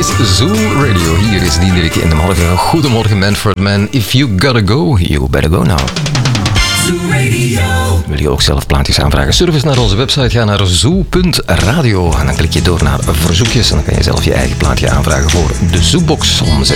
is Zoo Radio. Hier is Diederik in de morgen. Goedemorgen Manfred Man. If you gotta go, you better go now. Zoo Radio. Wil je ook zelf plaatjes aanvragen? Surf eens naar onze website. Ga naar zoo.radio. En dan klik je door naar verzoekjes. En dan kan je zelf je eigen plaatje aanvragen voor de Zoobox om 6